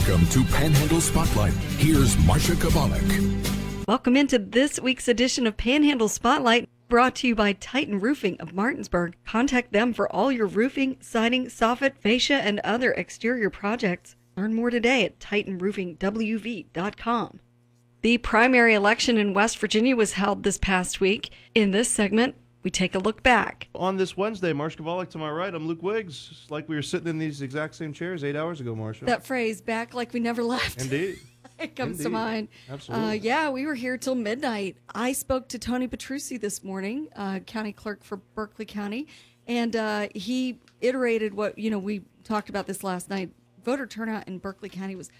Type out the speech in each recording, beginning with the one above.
Welcome to Panhandle Spotlight. Here's Marsha Kabalik. Welcome into this week's edition of Panhandle Spotlight, brought to you by Titan Roofing of Martinsburg. Contact them for all your roofing, siding, soffit, fascia, and other exterior projects. Learn more today at titanroofingwv.com. The primary election in West Virginia was held this past week. In this segment, we take a look back. On this Wednesday, Marsha Kabalik to my right, I'm Luke Wiggs. It's like we were sitting in these exact same chairs 8 hours ago, Marsha. That phrase, back like we never left. Indeed. It comes to mind. Absolutely. Yeah, we were here till midnight. I spoke to Tony Petrucci this morning, county clerk for Berkeley County, and he iterated what, we talked about this last night. Voter turnout in Berkeley County was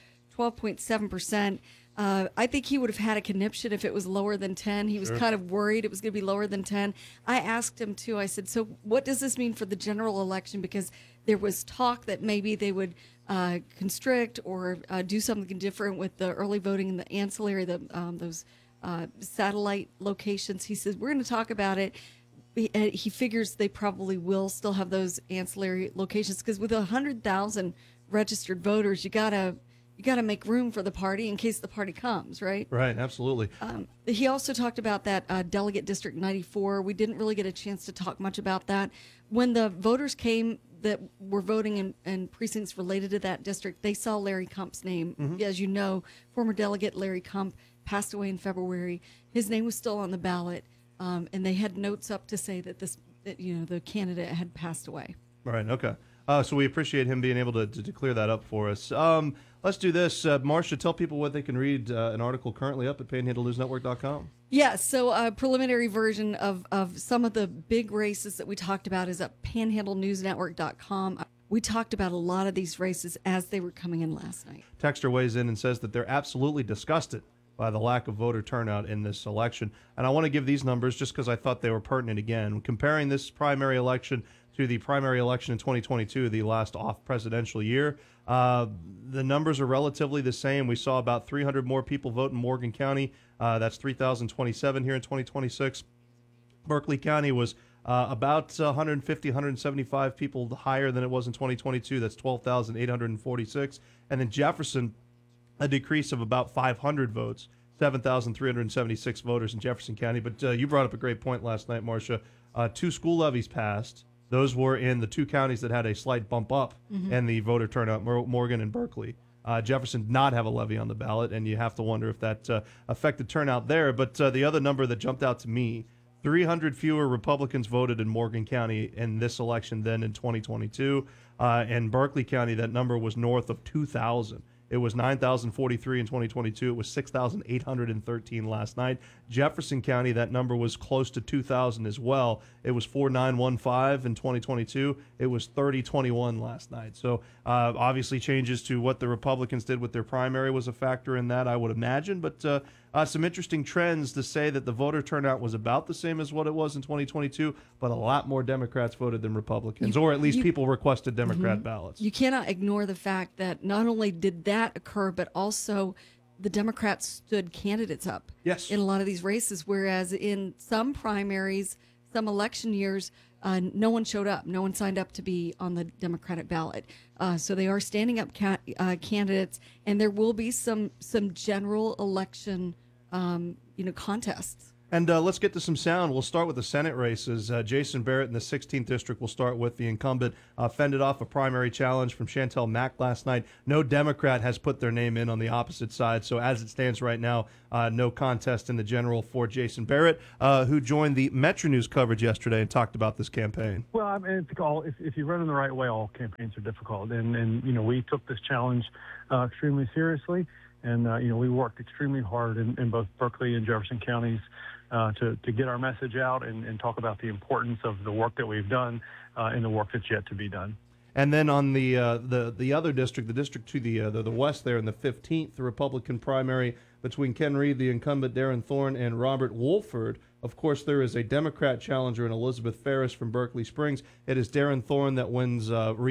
12.7%. I think he would have had a conniption if it was lower than 10. He was kind of worried it was going to be lower than 10. I asked him, too. I said, so what does this mean for the general election? Because there was talk that maybe they would constrict or do something different with the early voting and the ancillary, those satellite locations. He says, we're going to talk about it. He figures they probably will still have those ancillary locations because with 100,000 registered voters, you gotta make room for the party in case the party comes, right? Right, absolutely. He also talked about that Delegate District 94. We didn't really get a chance to talk much about that. When the voters came that were voting in precincts related to that district, they saw Larry Kump's name. Mm-hmm. As you know, former Delegate Larry Kump passed away in February. His name was still on the ballot, and they had notes up to say that the candidate had passed away. Right, okay. So we appreciate him being able to clear that up for us. Let's do this. Marsha, tell people what they can read, an article currently up at panhandlenewsnetwork.com. Yeah, so a preliminary version of some of the big races that we talked about is at panhandlenewsnetwork.com. We talked about a lot of these races as they were coming in last night. Texter weighs in and says that they're absolutely disgusted by the lack of voter turnout in this election. And I want to give these numbers just because I thought they were pertinent again. Comparing this primary election to the primary election in 2022, the last off-presidential year, the numbers are relatively the same. We saw about 300 more people vote in Morgan County. That's 3,027 here in 2026. Berkeley County was about 150, 175 people higher than it was in 2022. That's 12,846. And then Jefferson, a decrease of about 500 votes, 7,376 voters in Jefferson County. But you brought up a great point last night, Marsha. 2 school levies passed. Those were in the 2 counties that had a slight bump up in the voter turnout, Morgan and Berkeley. Jefferson did not have a levy on the ballot, and you have to wonder if that affected turnout there. But the other number that jumped out to me, 300 fewer Republicans voted in Morgan County in this election than in 2022. In Berkeley County, that number was north of 2,000. It was 9,043 in 2022. It was 6,813 last night. Jefferson County, that number was close to 2,000 as well. It was 4,915 in 2022. It was 3,021 last night. So obviously changes to what the Republicans did with their primary was a factor in that, I would imagine. But some interesting trends to say that the voter turnout was about the same as what it was in 2022, but a lot more Democrats voted than Republicans, or at least people requested Democrat ballots. You cannot ignore the fact that not only did that occur, but also the Democrats stood candidates up in a lot of these races, whereas in some primaries, some election years, no one showed up. No one signed up to be on the Democratic ballot. So they are standing up candidates, and there will be some general election contests. And let's get to some sound. We'll start with the Senate races. Jason Barrett in the 16th District will start with. The incumbent fended off a primary challenge from Chantel Mack last night. No Democrat has put their name in on the opposite side. So as it stands right now, no contest in the general for Jason Barrett, who joined the Metro News coverage yesterday and talked about this campaign. Well, I mean, if you run in the right way, all campaigns are difficult. And we took this challenge extremely seriously. And, we worked extremely hard in both Berkeley and Jefferson counties to get our message out and talk about the importance of the work that we've done and the work that's yet to be done. And then on the other district, the district to the west there in the 15th, the Republican primary between Ken Reed, the incumbent, Darren Thorne, and Robert Wolford. Of course, there is a Democrat challenger in Elizabeth Ferris from Berkeley Springs. It is Darren Thorne that wins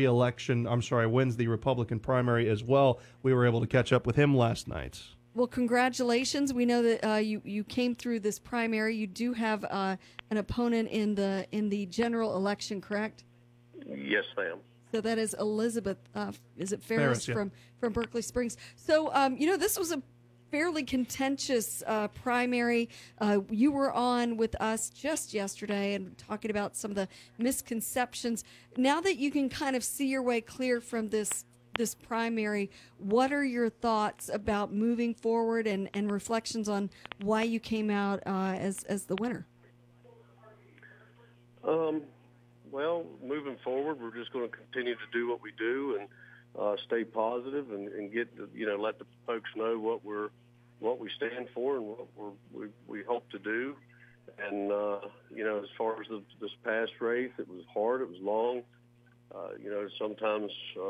wins the Republican primary as well. We were able to catch up with him last night. Well, congratulations. We know that you came through this primary. You do have an opponent in the general election, correct? Yes, ma'am. So that is Elizabeth, is it Ferris, Ferris, yeah. from Berkeley Springs. So, this was a fairly contentious primary. You were on with us just yesterday and talking about some of the misconceptions. Now that you can kind of see your way clear from this primary, what are your thoughts about moving forward and reflections on why you came out as the winner? Well, moving forward, we're just going to continue to do what we do and stay positive and get let the folks know what we stand for and what we hope to do. And as far as this past race, it was hard, it was long. Sometimes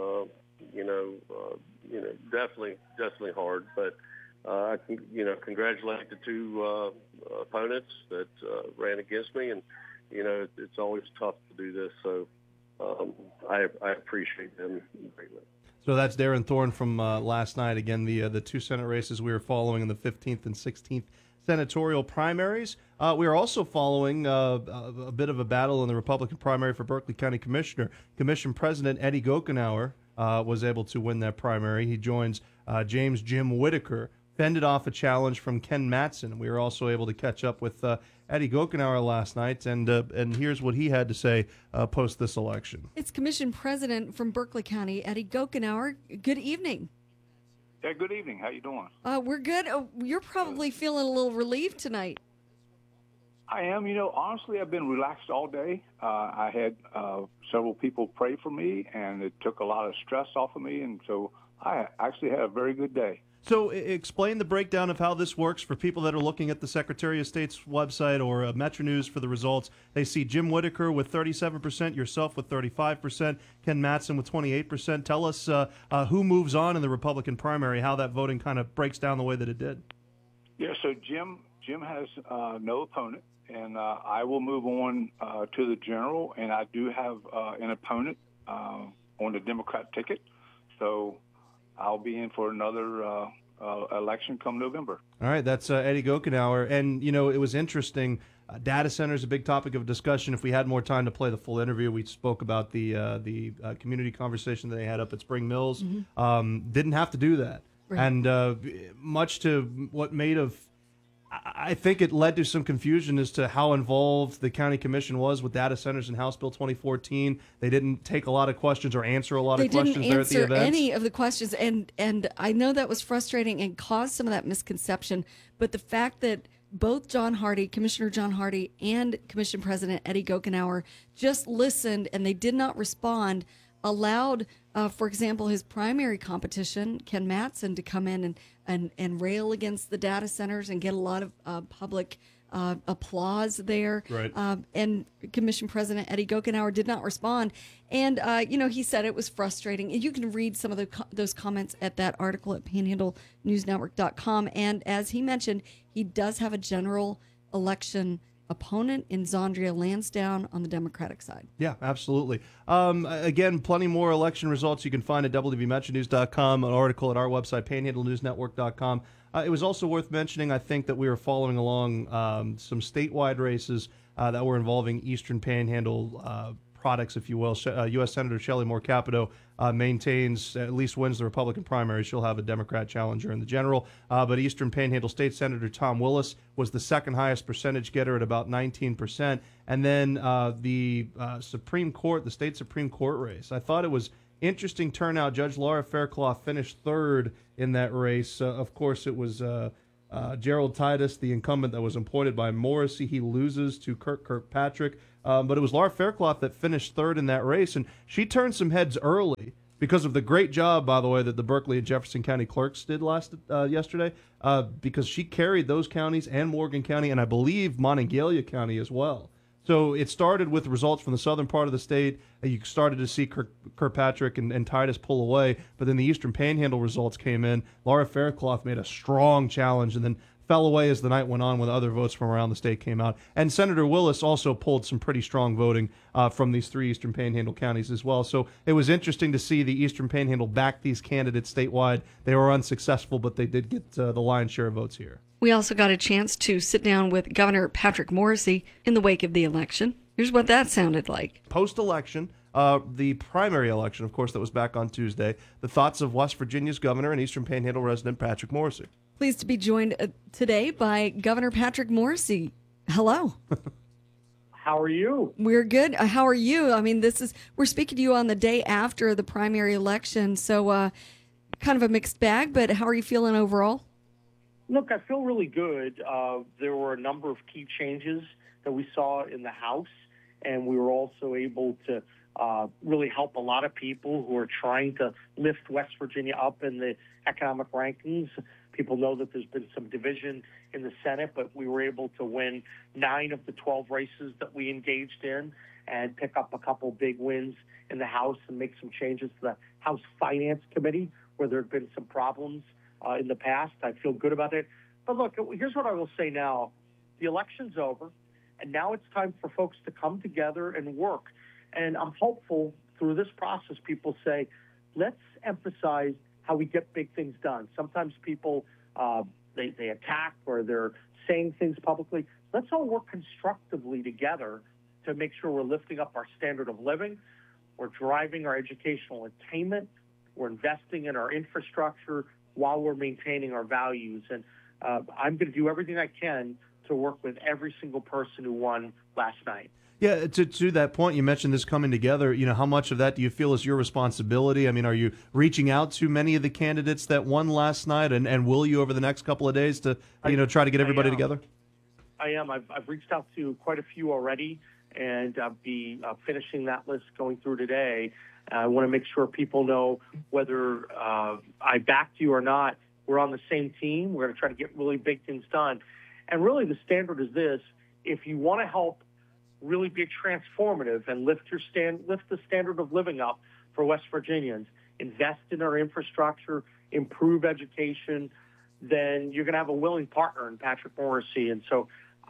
definitely hard. But I can congratulate the two opponents that ran against me, and it's always tough to do this. So I appreciate them greatly. So that's Darren Thorne from last night. Again, the two Senate races we were following in the 15th and 16th senatorial primaries. We are also following a bit of a battle in the Republican primary for Berkeley County Commissioner. Commission President Eddie Gokenauer was able to win that primary. He joins James Jim Whitaker, fended off a challenge from Ken Mattson. We were also able to catch up with Eddie Gokenauer last night, and here's what he had to say post this election. It's Commission President from Berkeley County, Eddie Gokenauer. Good evening. Yeah, good evening. How you doing? We're good. You're probably feeling a little relieved tonight. I am. Honestly, I've been relaxed all day. I had several people pray for me, and it took a lot of stress off of me, and so I actually had a very good day. So explain the breakdown of how this works for people that are looking at the Secretary of State's website or Metro News for the results. They see Jim Whitaker with 37%, yourself with 35%, Ken Mattson with 28%. Tell us who moves on in the Republican primary, how that voting kind of breaks down the way that it did. Yeah, so Jim has no opponent, and I will move on to the general, and I do have an opponent on the Democrat ticket. So I'll be in for another election come November. All right, that's Eddie Gokenauer. And, it was interesting. Data center is a big topic of discussion. If we had more time to play the full interview, we spoke about the community conversation that they had up at Spring Mills. Mm-hmm. Didn't have to do that. Right. And much to what made of, I think it led to some confusion as to how involved the county commission was with data centers in House Bill 2014. They didn't take a lot of questions or answer a lot of questions there at the event. They didn't answer any of the questions, and I know that was frustrating and caused some of that misconception. But the fact that both Commissioner John Hardy, and Commission President Eddie Gokenauer just listened and they did not respond, allowed, for example, his primary competition, Ken Mattson, to come in and rail against the data centers and get a lot of public applause there. Right. And Commission President Eddie Gokenauer did not respond. And, he said it was frustrating. And you can read some of those comments at that article at panhandlenewsnetwork.com. And as he mentioned, he does have a general election opponent in Zandria Lansdowne on the Democratic side. Yeah, absolutely. Again, plenty more election results you can find at WVMetroNews.com, an article at our website, panhandlenewsnetwork.com. It was also worth mentioning, I think, that we were following along some statewide races that were involving Eastern Panhandle products, if you will. U.S. Senator Shelley Moore Capito maintains, at least wins the Republican primary. She'll have a Democrat challenger in the general. But Eastern Panhandle State Senator Tom Willis was the second highest percentage getter at about 19%. And then the Supreme Court, the state Supreme Court race, I thought it was interesting turnout. Judge Laura Faircloth finished third in that race. Of course, it was Gerald Titus, the incumbent that was appointed by Morrissey. He loses to Kirkpatrick. But it was Laura Faircloth that finished third in that race, and she turned some heads early because of the great job, by the way, that the Berkeley and Jefferson County clerks did yesterday, because she carried those counties and Morgan County, and I believe Monongalia County as well. So it started with results from the southern part of the state. You started to see Kirkpatrick and Titus pull away, but then the Eastern Panhandle results came in. Laura Faircloth made a strong challenge and then fell away as the night went on when other votes from around the state came out. And Senator Willis also pulled some pretty strong voting from these three Eastern Panhandle counties as well. So it was interesting to see the Eastern Panhandle back these candidates statewide. They were unsuccessful, but they did get the lion's share of votes here. We also got a chance to sit down with Governor Patrick Morrissey in the wake of the election. Here's what that sounded like. Post-election, the primary election, of course, that was back on Tuesday. The thoughts of West Virginia's governor and Eastern Panhandle resident Patrick Morrisey. Pleased to be joined today by Governor Patrick Morrisey. Hello. How are you? We're good. How are you? I mean, we're speaking to you on the day after the primary election, so kind of a mixed bag, but how are you feeling overall? Look, I feel really good. There were a number of key changes that we saw in the House, and we were also able to really help a lot of people who are trying to lift West Virginia up in the economic rankings. People know that there's been some division in the Senate, but we were able to win 9 of the 12 races that we engaged in and pick up a couple big wins in the House and make some changes to the House Finance Committee where there have been some problems in the past. I feel good about it. But look, here's what I will say now. The election's over, and now it's time for folks to come together and work. And I'm hopeful through this process, people say, let's emphasize how we get big things done. Sometimes people, they attack or they're saying things publicly. Let's all work constructively together to make sure we're lifting up our standard of living. We're driving our educational attainment. We're investing in our infrastructure while we're maintaining our values. And I'm going to do everything I can to work with every single person who won last night. Yeah, to that point, you mentioned this coming together. You know, how much of that do you feel is your responsibility? I mean, are you reaching out to many of the candidates that won last night, and will you over the next couple of days to, try to get everybody together? I am. I've reached out to quite a few already, and I'll be finishing that list going through today. I want to make sure people know whether I backed you or not, we're on the same team. We're going to try to get really big things done. And really the standard is this: if you want to help really be transformative and lift the standard of living up for West Virginians, invest in our infrastructure, improve education, then you're going to have a willing partner in Patrick Morrisey. And so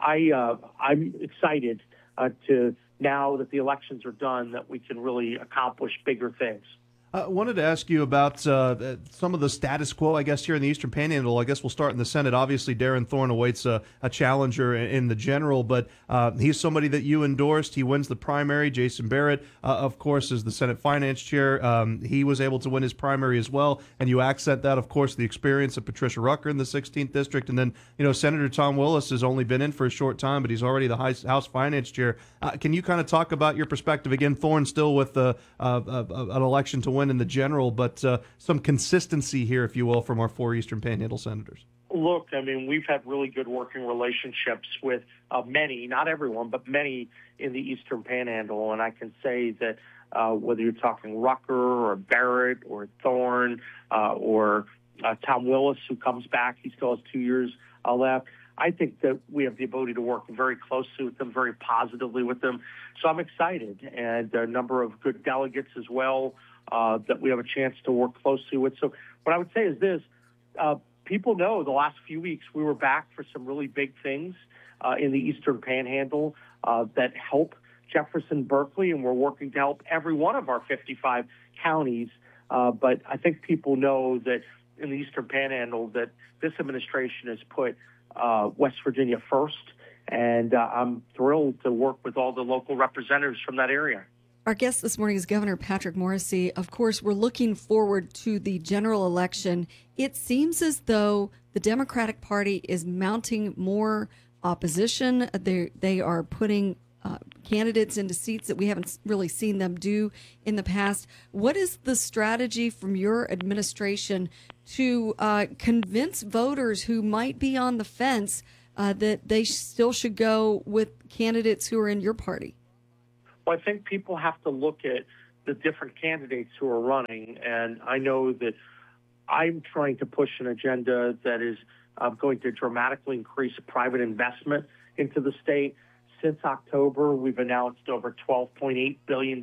I'm excited to, now that the elections are done, that we can really accomplish bigger things. I wanted to ask you about some of the status quo, I guess, here in the Eastern Panhandle. I guess we'll start in the Senate. Obviously, Darren Thorne awaits a challenger in the general, but he's somebody that you endorsed. He wins the primary. Jason Barrett, of course, is the Senate Finance Chair. He was able to win his primary as well, and you accent that, of course, the experience of Patricia Rucker in the 16th District. And then, Senator Tom Willis has only been in for a short time, but he's already the House Finance Chair. Can you kind of talk about your perspective? Again, Thorne still with an election to win in the general, but some consistency here, if you will, from our 4 Eastern Panhandle senators. Look, I mean, we've had really good working relationships with many, not everyone, but many in the Eastern Panhandle. And I can say that whether you're talking Rucker or Barrett or Thorne or Tom Willis, who comes back, he still has 2 years left. I think that we have the ability to work very closely with them, very positively with them. So I'm excited. And there are a number of good delegates as well that we have a chance to work closely with. So what I would say is this: people know the last few weeks we were back for some really big things in the Eastern Panhandle that help Jefferson, Berkeley, and we're working to help every one of our 55 counties. But I think people know that in the Eastern Panhandle that this administration has put West Virginia first, and I'm thrilled to work with all the local representatives from that area. Our guest this morning is Governor Patrick Morrisey. Of course, we're looking forward to the general election. It seems as though the Democratic Party is mounting more opposition. They are putting candidates into seats that we haven't really seen them do in the past. What is the strategy from your administration to convince voters who might be on the fence that they still should go with candidates who are in your party? Well, I think people have to look at the different candidates who are running, and I know that I'm trying to push an agenda that is going to dramatically increase private investment into the state. Since October, we've announced over $12.8 billion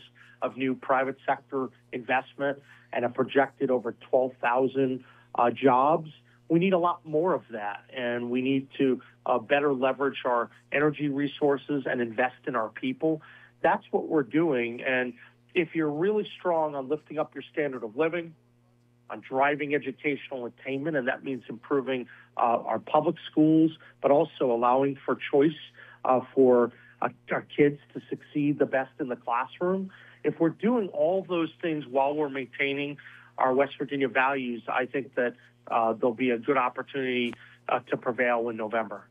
of new private sector investment and a projected over 12,000 jobs. We need a lot more of that, and we need to better leverage our energy resources and invest in our people. That's what we're doing. And if you're really strong on lifting up your standard of living, on driving educational attainment, and that means improving our public schools, but also allowing for choice for our kids to succeed the best in the classroom, if we're doing all those things while we're maintaining our West Virginia values, I think that there'll be a good opportunity to prevail in November.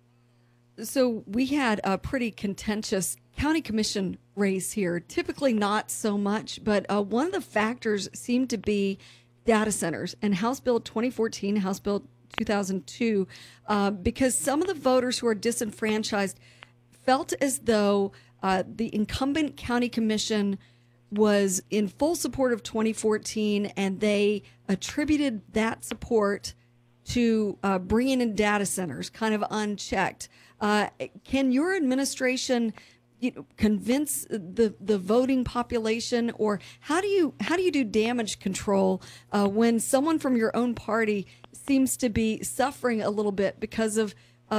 So we had a pretty contentious county commission race here. Typically not so much, but one of the factors seemed to be data centers and House Bill 2014, House Bill 2002, because some of the voters who are disenfranchised felt as though the incumbent county commission was in full support of 2014, and they attributed that support to bringing in data centers kind of unchecked. Can your administration convince the voting population, or how do you do damage control when someone from your own party seems to be suffering a little bit because of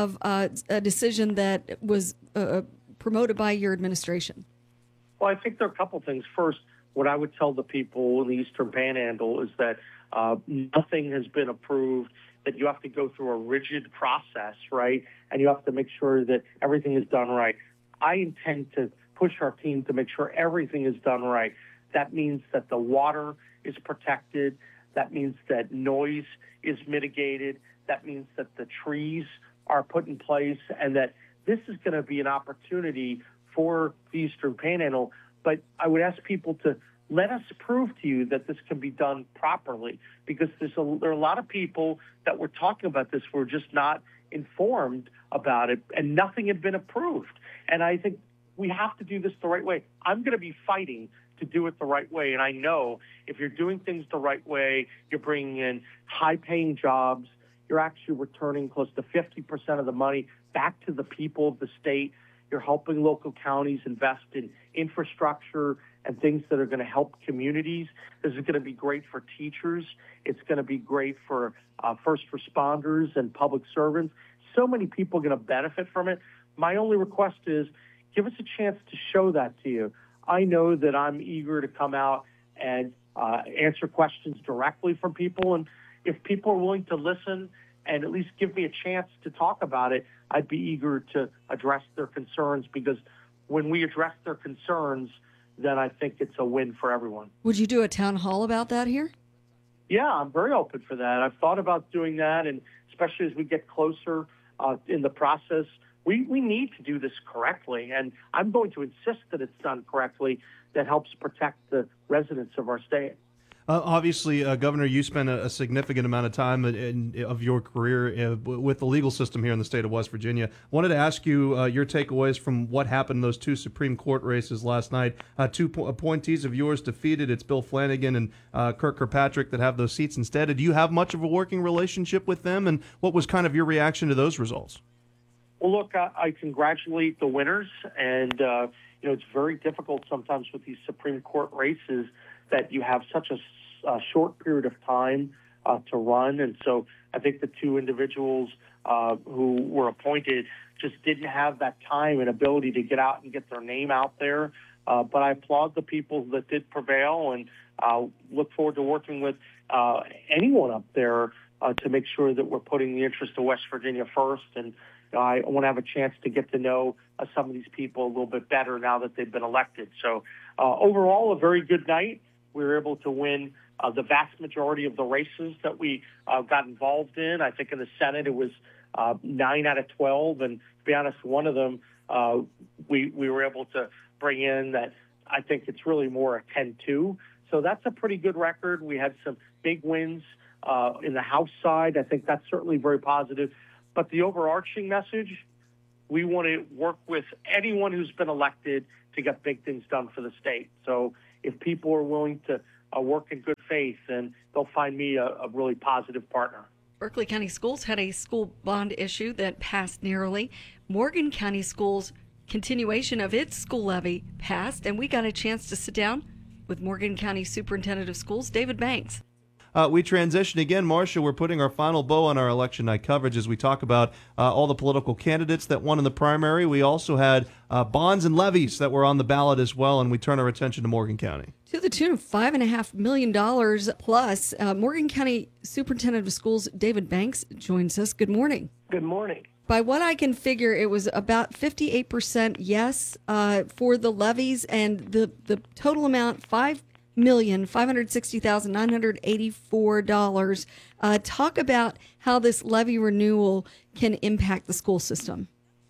a decision that was promoted by your administration? Well, I think there are a couple things. First, what I would tell the people in the Eastern Panhandle is that nothing has been approved, that you have to go through a rigid process, right? And you have to make sure that everything is done right. I intend to push our team to make sure everything is done right. That means that the water is protected. That means that noise is mitigated. That means that the trees are put in place, and that this is going to be an opportunity for the Eastern Panhandle. But I would ask people to let us prove to you that this can be done properly, because there are a lot of people that were talking about this who were just not informed about it, and nothing had been approved. And I think we have to do this the right way. I'm going to be fighting to do it the right way. And I know if you're doing things the right way, you're bringing in high-paying jobs, you're actually returning close to 50% of the money back to the people of the state. You're helping local counties invest in infrastructure and things that are going to help communities. This is going to be great for teachers. It's going to be great for first responders and public servants. So many people are going to benefit from it. My only request is give us a chance to show that to you. I know that I'm eager to come out and answer questions directly from people. And if people are willing to listen and at least give me a chance to talk about it, I'd be eager to address their concerns, because when we address their concerns, then I think it's a win for everyone. Would you do a town hall about that here? Yeah, I'm very open for that. I've thought about doing that, and especially as we get closer in the process, we need to do this correctly, and I'm going to insist that it's done correctly that helps protect the residents of our state. Obviously, Governor, you spent a significant amount of time of your career with the legal system here in the state of West Virginia. Wanted to ask you your takeaways from what happened in those two Supreme Court races last night. Two appointees of yours defeated. It's Bill Flanagan and Kirk Kirkpatrick that have those seats instead. Do you have much of a working relationship with them, and what was kind of your reaction to those results? Well, look, I congratulate the winners, and it's very difficult sometimes with these Supreme Court races that you have such a short period of time to run. And so I think the two individuals who were appointed just didn't have that time and ability to get out and get their name out there. But I applaud the people that did prevail, and look forward to working with anyone up there to make sure that we're putting the interest of West Virginia first. And I want to have a chance to get to know some of these people a little bit better now that they've been elected. So overall, a very good night. We were able to win the vast majority of the races that we got involved in. I think in the Senate it was 9 out of 12, and to be honest, one of them we were able to bring in that I think it's really more a 10-2. So that's a pretty good record. We had some big wins in the House side. I think that's certainly very positive. But the overarching message, we want to work with anyone who's been elected to get big things done for the state. So if people are willing to work in good faith, then they'll find me a really positive partner. Berkeley County Schools had a school bond issue that passed narrowly. Morgan County Schools' continuation of its school levy passed, and we got a chance to sit down with Morgan County Superintendent of Schools, David Banks. We transition again, Marcia. We're putting our final bow on our election night coverage as we talk about all the political candidates that won in the primary. We also had bonds and levies that were on the ballot as well, and we turn our attention to Morgan County. To the tune of $5.5 million plus, Morgan County Superintendent of Schools David Banks joins us. Good morning. Good morning. by what I can figure, it was about 58% yes for the levies, and the total amount, $5,560,984. Talk about how this levy renewal can impact the school system.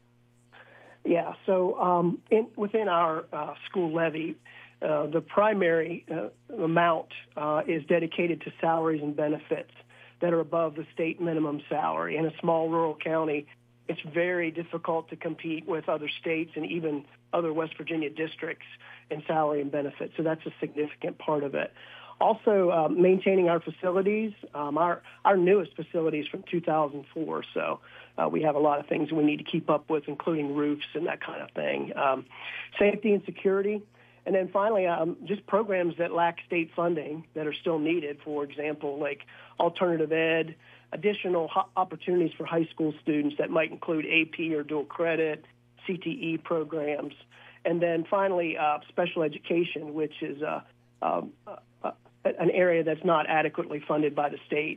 Yeah, so within our school levy, the primary amount is dedicated to salaries and benefits that are above the state minimum salary. In a small rural county, it's very difficult to compete with other states and even other West Virginia districts in salary and benefits. So that's a significant part of it. Also, maintaining our facilities, our newest facilities from 2004. So we have a lot of things we need to keep up with, including roofs and that kind of thing. Safety and security. And then finally, just programs that lack state funding that are still needed, for example, like alternative ed, additional opportunities for high school students that might include AP or dual credit, CTE programs. And then finally, special education, which is an area that's not adequately funded by the state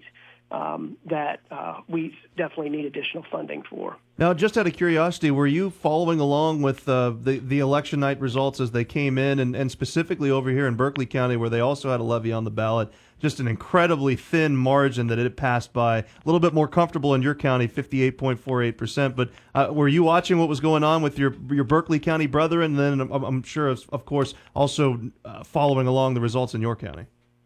that we definitely need additional funding for. Now, just out of curiosity, were you following along with the election night results as they came in, and specifically over here in Berkeley County, where they also had a levy on the ballot, just an incredibly thin margin that it passed by, a little bit more comfortable in your county, 58.48%, but were you watching what was going on with your Berkeley County brethren, and then I'm sure, of course, also following along the results in your county?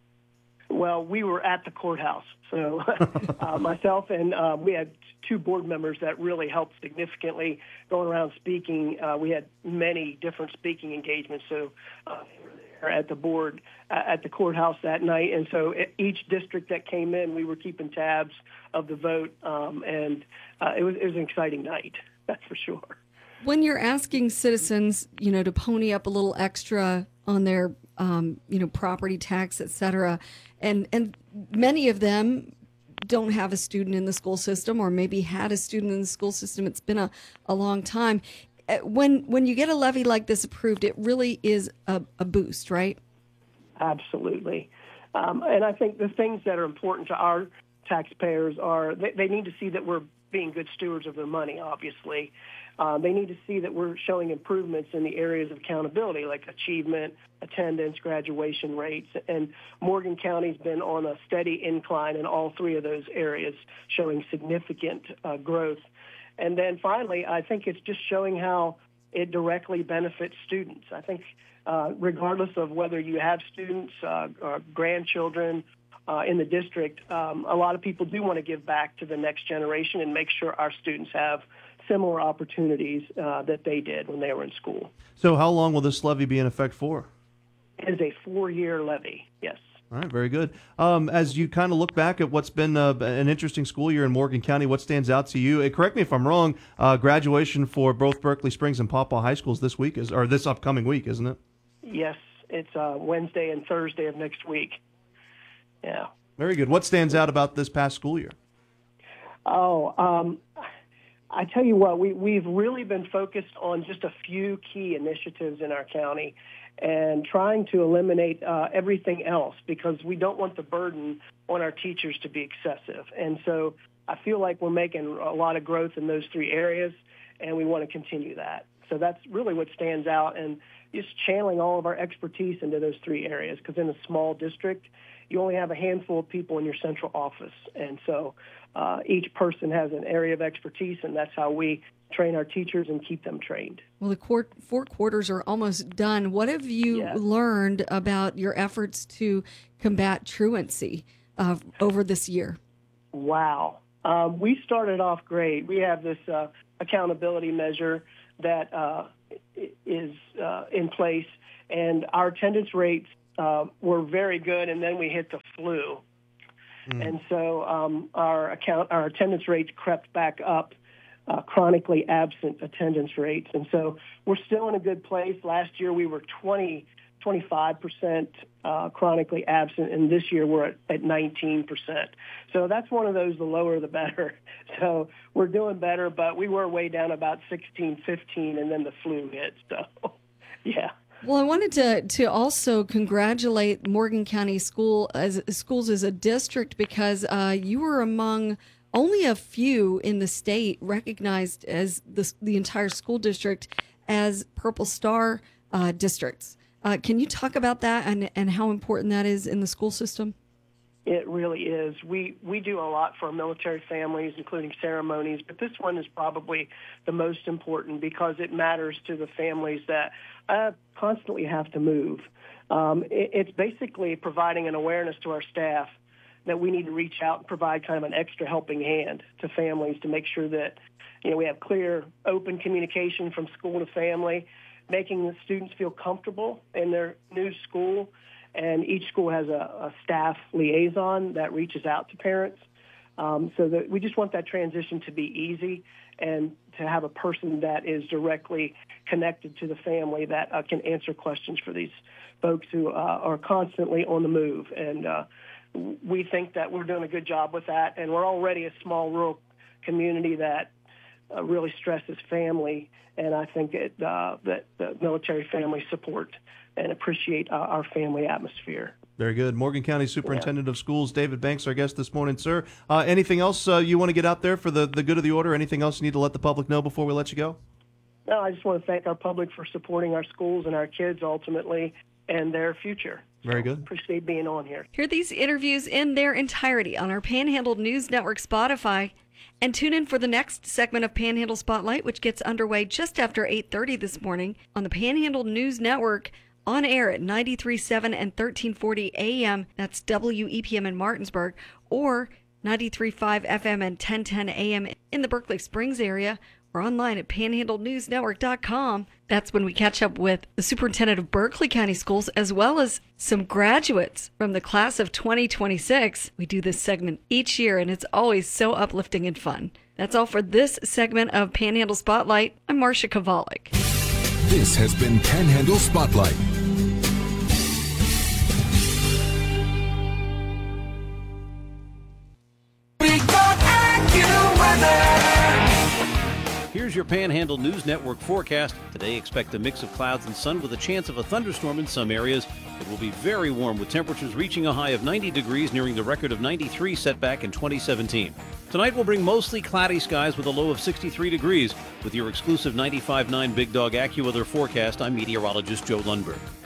Well, we were at the courthouse. So myself and we had two board members that really helped significantly going around speaking. We had many different speaking engagements. So at the board, at the courthouse that night. And so each district that came in, we were keeping tabs of the vote. And it was an exciting night, that's for sure. When you're asking citizens, to pony up a little extra on their, property tax, et cetera, and many of them don't have a student in the school system, or maybe had a student in the school system. It's been a long time. When you get a levy like this approved, it really is a boost, right? Absolutely. And I think the things that are important to our taxpayers are they need to see that we're being good stewards of their money, obviously. They need to see that we're showing improvements in the areas of accountability, like achievement, attendance, graduation rates. And Morgan County's been on a steady incline in all three of those areas, showing significant growth. And then finally, I think it's just showing how it directly benefits students. I think regardless of whether you have students or grandchildren in the district, a lot of people do want to give back to the next generation and make sure our students have similar opportunities that they did when they were in school. So how long will this levy be in effect for? It is a 4-year levy, yes. All right, very good. As you kind of look back at what's been an interesting school year in Morgan County, what stands out to you? Correct me if I'm wrong, graduation for both Berkeley Springs and Pawpaw High Schools this upcoming week, isn't it? Yes, it's Wednesday and Thursday of next week. Yeah. Very good. What stands out about this past school year? I tell you what, we've really been focused on just a few key initiatives in our county and trying to eliminate everything else because we don't want the burden on our teachers to be excessive. And so I feel like we're making a lot of growth in those three areas, and we want to continue that. So that's really what stands out, and just channeling all of our expertise into those three areas because in a small district, you only have a handful of people in your central office. And so each person has an area of expertise, and that's how we train our teachers and keep them trained. Well, the 4 quarters are almost done. What have you learned about your efforts to combat truancy over this year? Wow. We started off great. We have this accountability measure that is in place, and our attendance rates were very good, and then we hit the flu. And so our attendance rates crept back up, chronically absent attendance rates. And so we're still in a good place. Last year we were 25% chronically absent, and this year we're at 19%. So that's one of those, the lower the better. So we're doing better, but we were way down about 16, 15, and then the flu hit. So, yeah. Well, I wanted to also congratulate Morgan County Schools as a district because you were among only a few in the state recognized as the entire school district as Purple Star districts. Can you talk about that and how important that is in the school system? It really is. We do a lot for military families, including ceremonies, but this one is probably the most important because it matters to the families that constantly have to move. It's basically providing an awareness to our staff that we need to reach out and provide kind of an extra helping hand to families to make sure that we have clear, open communication from school to family, making the students feel comfortable in their new school. And each school has a staff liaison that reaches out to parents. So that we just want that transition to be easy and to have a person that is directly connected to the family that can answer questions for these folks who are constantly on the move. And we think that we're doing a good job with that. And we're already a small rural community that really stresses family. And I think that the military families support and appreciate our family atmosphere. Very good. Morgan County Superintendent of Schools, David Banks, our guest this morning, sir. Anything else you want to get out there for the good of the order? Anything else you need to let the public know before we let you go? No, I just want to thank our public for supporting our schools and our kids ultimately and their future. Very good. Appreciate being on here. Hear these interviews in their entirety on our Panhandle News Network Spotify. And tune in for the next segment of Panhandle Spotlight, which gets underway just after 8:30 this morning on the Panhandle News Network, on air at 93.7 and 1340 AM. That's WEPM in Martinsburg, or 93.5 FM and 1010 AM in the Berkeley Springs area, or online at panhandlenewsnetwork.com. That's when we catch up with the superintendent of Berkeley County Schools, as well as some graduates from the class of 2026. We do this segment each year, and it's always so uplifting and fun. That's all for this segment of Panhandle Spotlight. I'm Marcia Kovalik. This has been Panhandle Spotlight. Here's your Panhandle News Network forecast. Today, expect a mix of clouds and sun with a chance of a thunderstorm in some areas. It will be very warm with temperatures reaching a high of 90 degrees, nearing the record of 93 set back in 2017. Tonight will bring mostly cloudy skies with a low of 63 degrees. With your exclusive 95.9 Big Dog AccuWeather forecast, I'm meteorologist Joe Lundberg.